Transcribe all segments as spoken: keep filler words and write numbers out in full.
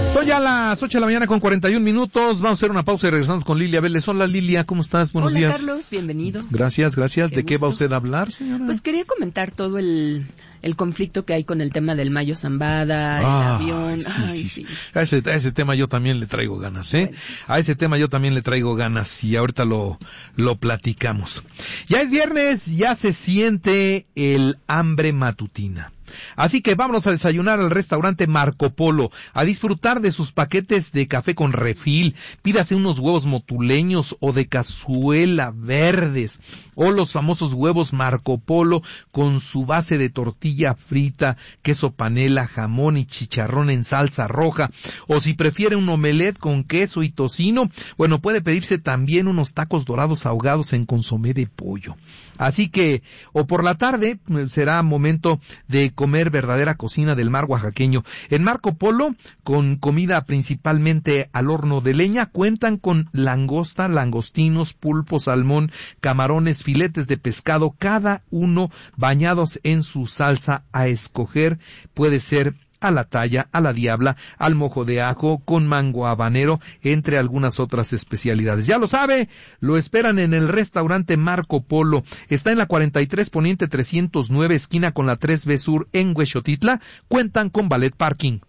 Son ya las ocho de la mañana con cuarenta y un minutos. Vamos a hacer una pausa y regresamos con Lilia Vélez. Hola Lilia, ¿cómo estás? Buenos Hola, días. Carlos, bienvenido. Gracias, gracias. Qué ¿De qué gusto. va usted a hablar, señora? Pues quería comentar todo el, el conflicto que hay con el tema del Mayo Zambada, Ah, el avión. Sí, Ay, sí, sí. sí. A ese, a ese tema yo también le traigo ganas, ¿eh? Bueno. A ese tema yo también le traigo ganas y ahorita lo, lo platicamos. Ya es viernes, ya se siente el hambre matutina. Así que vámonos a desayunar al restaurante Marco Polo, a disfrutar de sus paquetes de café con refil. Pídase unos huevos motuleños o de cazuela verdes, o los famosos huevos Marco Polo con su base de tortilla frita, queso panela, jamón y chicharrón en salsa roja, o si prefiere un omelette con queso y tocino, bueno, puede pedirse también unos tacos dorados ahogados en consomé de pollo. Así que, o por la tarde, será momento de comer verdadera cocina del mar oaxaqueño. En Marco Polo, con comida principalmente al horno de leña, cuentan con langosta, langostinos, pulpo, salmón, camarones, filetes de pescado, cada uno bañados en su salsa a escoger. Puede ser a la talla, a la diabla, al mojo de ajo, con mango habanero, entre algunas otras especialidades. Ya lo sabe, lo esperan en el restaurante Marco Polo. Está en la cuarenta y tres Poniente trescientos nueve, esquina con la tres B Sur en Huexotitla. Cuentan con valet parking.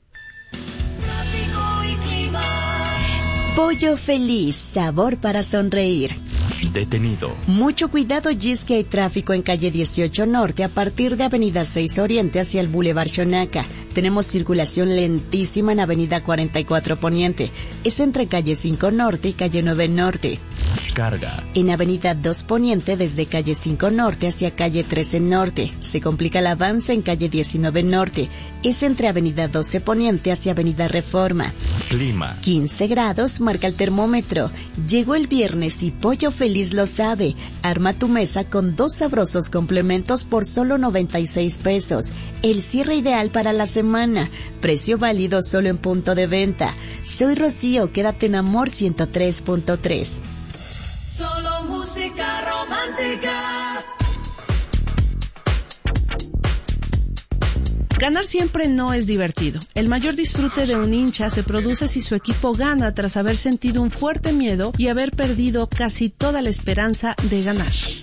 Pollo Feliz, sabor para sonreír. Detenido. Mucho cuidado, Gis, que hay tráfico en calle dieciocho Norte a partir de avenida seis Oriente hacia el Boulevard Xonaca. Tenemos circulación lentísima en avenida cuarenta y cuatro Poniente. Es entre calle cinco Norte y calle nueve Norte. Carga. En avenida dos Poniente desde calle cinco Norte hacia calle trece Norte. Se complica el avance en calle diecinueve Norte. Es entre avenida doce Poniente hacia avenida Reforma. Clima. quince grados marca el termómetro. Llegó el viernes y Pollo Feliz lo sabe. Arma tu mesa con dos sabrosos complementos por solo noventa y seis pesos. El cierre ideal para la semana. Precio válido solo en punto de venta. Soy Rocío, quédate en Amor ciento tres punto tres. Solo música romántica. Ganar siempre no es divertido. El mayor disfrute de un hincha se produce si su equipo gana tras haber sentido un fuerte miedo y haber perdido casi toda la esperanza de ganar.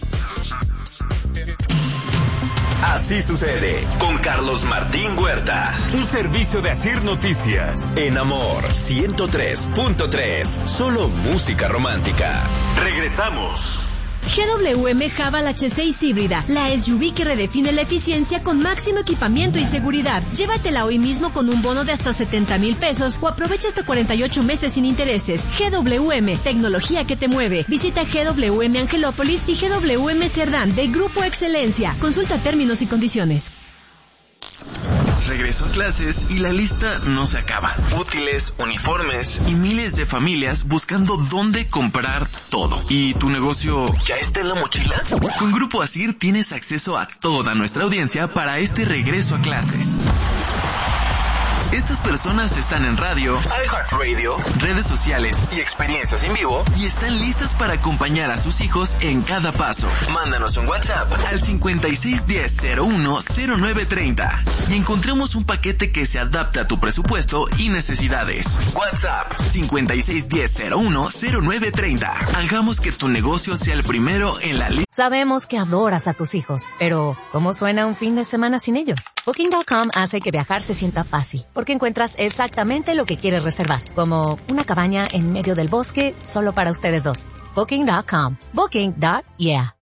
Así sucede con Carlos Martín Huerta. Un servicio de Asir Noticias. En Amor ciento tres punto tres. Solo música romántica. Regresamos. G W M Haval H seis híbrida, la S U V que redefine la eficiencia con máximo equipamiento y seguridad. Llévatela hoy mismo con un bono de hasta setenta mil pesos o aprovecha hasta cuarenta y ocho meses sin intereses. G W M, tecnología que te mueve. Visita G W M Angelópolis y G W M Cerdán de Grupo Excelencia. Consulta términos y condiciones. Regreso a clases y la lista no se acaba. Útiles, uniformes y miles de familias buscando dónde comprar todo. ¿Y tu negocio ya está en la mochila? Con Grupo Asir tienes acceso a toda nuestra audiencia para este regreso a clases. Estas personas están en radio, iHeartRadio, redes sociales y experiencias en vivo y están listas para acompañar a sus hijos en cada paso. Mándanos un WhatsApp al cincuenta y seis diez cero uno cero nueve treinta y encontremos un paquete que se adapte a tu presupuesto y necesidades. WhatsApp cincuenta y seis diez cero uno cero nueve treinta. Hagamos que tu negocio sea el primero en la lista. Sabemos que adoras a tus hijos, pero ¿cómo suena un fin de semana sin ellos? Booking punto com hace que viajar se sienta fácil, porque encuentras exactamente lo que quieres reservar, como una cabaña en medio del bosque solo para ustedes dos. Booking punto com. Booking punto yeah.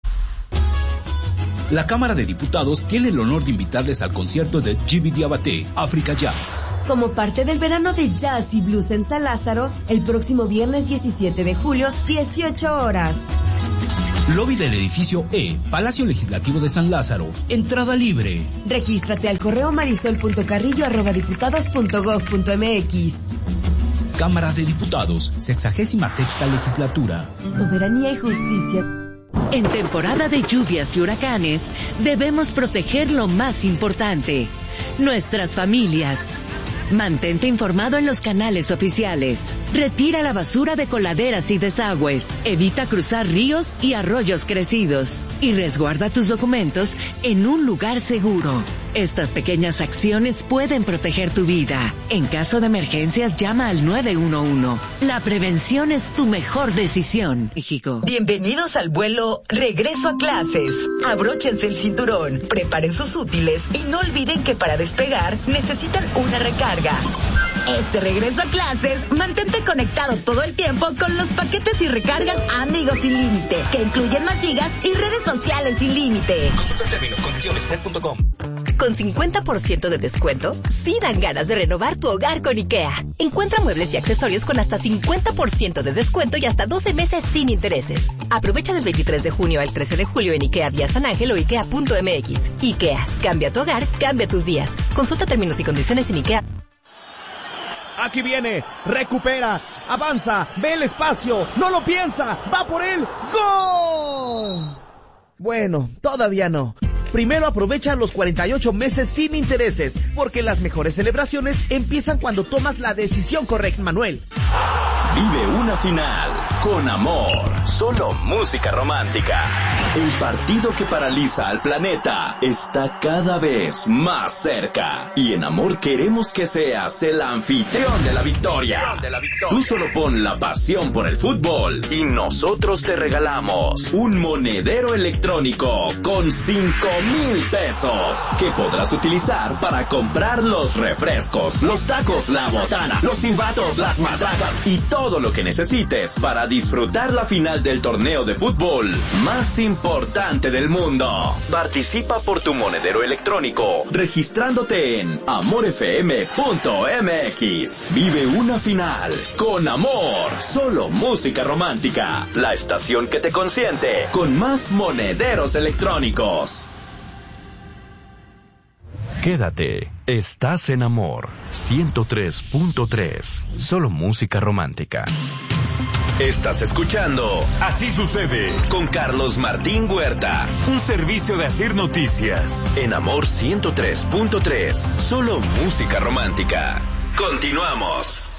La Cámara de Diputados tiene el honor de invitarles al concierto de Jimmy Diabaté, Africa Jazz. Como parte del verano de jazz y blues en San Lázaro, el próximo viernes diecisiete de julio, dieciocho horas. Lobby del edificio E, Palacio Legislativo de San Lázaro. Entrada libre. Regístrate al correo marisol punto carrillo arroba diputados punto gob punto mx. Cámara de Diputados, sexagésima sexta legislatura. Soberanía y justicia. En temporada de lluvias y huracanes, debemos proteger lo más importante, nuestras familias. Mantente informado en los canales oficiales. Retira la basura de coladeras y desagües. Evita cruzar ríos y arroyos crecidos. Y resguarda tus documentos en un lugar seguro. Estas pequeñas acciones pueden proteger tu vida. En caso de emergencias, llama al nueve uno uno. La prevención es tu mejor decisión, México. Bienvenidos al vuelo Regreso a Clases. Abróchense el cinturón, preparen sus útiles y no olviden que para despegar necesitan una recarga. Este regreso a clases, mantente conectado todo el tiempo con los paquetes y recargas Amigos sin límite, que incluyen más gigas y redes sociales sin límite. Consulta términos, condiciones, net punto com. Con cincuenta por ciento de descuento, sí dan ganas de renovar tu hogar con IKEA. Encuentra muebles y accesorios con hasta cincuenta por ciento de descuento y hasta doce meses sin intereses. Aprovecha del veintitrés de junio al trece de julio en IKEA Vía San Ángel o ikea punto m x. IKEA, cambia tu hogar, cambia tus días. Consulta términos y condiciones en IKEA. Aquí viene, recupera, avanza, ve el espacio, no lo piensa, va por él, ¡gol! Bueno, todavía no. Primero aprovecha los cuarenta y ocho meses sin intereses, porque las mejores celebraciones empiezan cuando tomas la decisión correcta, Manuel. Vive una final con amor. Solo música romántica. El partido que paraliza al planeta está cada vez más cerca. Y en Amor queremos que seas el anfitrión de la victoria. Tú solo pon la pasión por el fútbol y nosotros te regalamos un monedero electrónico con cinco mil pesos que podrás utilizar para comprar los refrescos, los tacos, la botana, los silbatos, las matracas y todo lo que necesites para disfrutar la final del torneo de fútbol más importante del mundo. Participa por tu monedero electrónico registrándote en amor f m punto m x. Vive una final con amor. Solo música romántica. La estación que te consiente con más monederos electrónicos. Quédate, estás en Amor ciento tres punto tres, solo música romántica. Estás escuchando Así Sucede con Carlos Martín Huerta, un servicio de Asir Noticias en Amor ciento tres punto tres, solo música romántica. Continuamos.